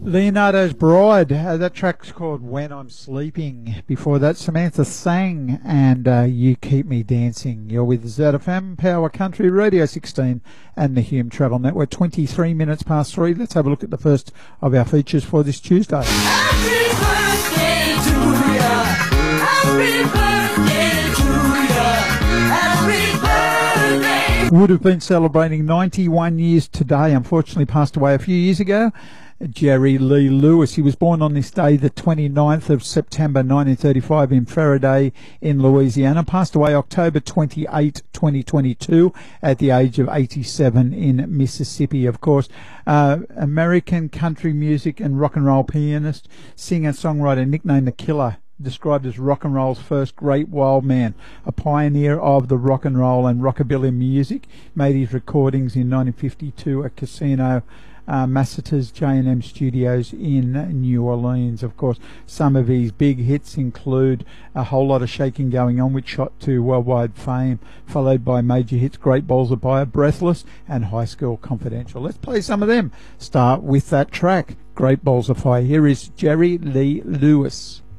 Leonardo's Bride. That track's called When I'm Sleeping. Before that, Samantha Sang and You Keep Me Dancing. You're with ZFM, Power Country Radio 16 and the Hume Travel Network. 23 minutes past 3. Let's have a look at the first of our features for this Tuesday. Happy birthday to ya. Happy birthday to ya. Happy birthday. Would have been celebrating 91 years today. Unfortunately passed away a few years ago. Jerry Lee Lewis. He was born on this day, the 29th of September 1935 in Faraday in Louisiana. Passed away October 28, 2022 at the age of 87 in Mississippi, of course. American country music and rock and roll pianist, singer, songwriter, nicknamed The Killer. Described as rock and roll's first great wild man, a pioneer of the rock and roll and rockabilly music. Made his recordings in 1952 at Casino Masseter's J&M Studios in New Orleans. Of course, some of his big hits include A Whole Lot of Shaking Going On, which shot to worldwide fame, followed by major hits Great Balls of Fire, Breathless, and High School Confidential. Let's play some of them. Start with that track, Great Balls of Fire. Here is Jerry Lee Lewis.